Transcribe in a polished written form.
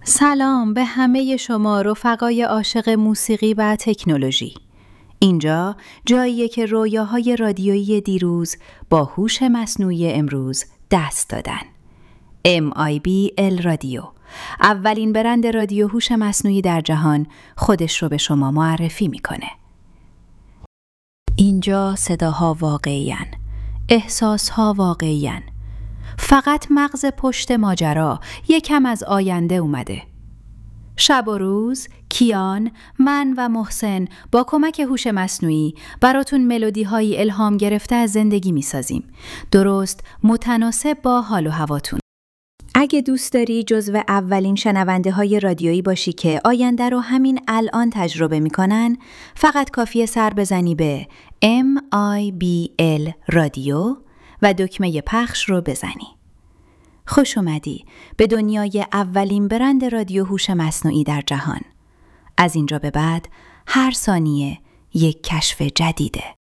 سلام به همه شما رفقای عاشق موسیقی و تکنولوژی. اینجا جاییه که رویاهای رادیویی دیروز با هوش مصنوعی امروز دست دادن. MIBL رادیو، اولین برند رادیو هوش مصنوعی در جهان، خودش رو به شما معرفی میکنه. اینجا صداها واقعی‌اند، احساسها واقعی‌اند. فقط مغز پشت ماجرا یکم از آینده اومده. شب و روز کیان، من و محسن با کمک هوش مصنوعی براتون ملودی های الهام گرفته از زندگی میسازیم، درست متناسب با حال و هواتون. اگه دوست داری جزو اولین شنونده های رادیویی باشی که آینده رو همین الان تجربه میکنن، فقط کافیه سر بزنی به MIBL رادیو و دکمه پخش رو بزنی. خوش اومدی به دنیای اولین برند رادیو هوش مصنوعی در جهان. از اینجا به بعد هر ثانیه یک کشف جدیده.